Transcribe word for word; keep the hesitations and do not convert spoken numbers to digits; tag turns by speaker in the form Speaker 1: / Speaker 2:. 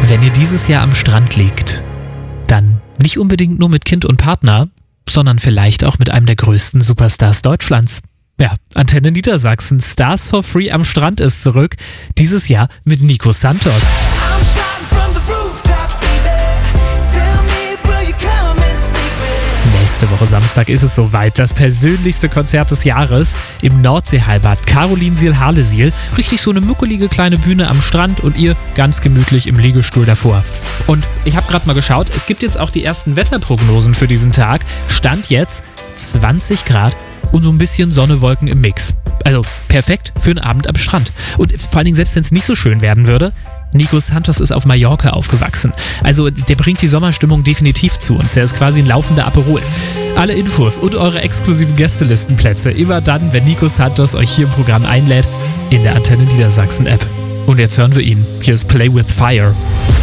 Speaker 1: Wenn ihr dieses Jahr am Strand liegt, dann nicht unbedingt nur mit Kind und Partner, sondern vielleicht auch mit einem der größten Superstars Deutschlands. Ja, Antenne Niedersachsen, Stars for Free am Strand ist zurück, dieses Jahr mit Nico Santos. Nächste Woche Samstag ist es soweit, das persönlichste Konzert des Jahres im Nordseehallenbad Carolinsiel-Harlesiel. Richtig so eine muckelige kleine Bühne am Strand und ihr ganz gemütlich im Liegestuhl davor. Und ich habe gerade mal geschaut, es gibt jetzt auch die ersten Wetterprognosen für diesen Tag. Stand jetzt zwanzig Grad und so ein bisschen Sonne, Wolken im Mix. Also perfekt für einen Abend am Strand. Und vor allen Dingen, selbst wenn es nicht so schön werden würde, Nico Santos ist auf Mallorca aufgewachsen. Also der bringt die Sommerstimmung definitiv zu uns. Der ist quasi ein laufender Aperol. Alle Infos und eure exklusiven Gästelistenplätze immer dann, wenn Nico Santos euch hier im Programm einlädt, in der Antenne Niedersachsen App. Und jetzt hören wir ihn. Hier ist Play with Fire.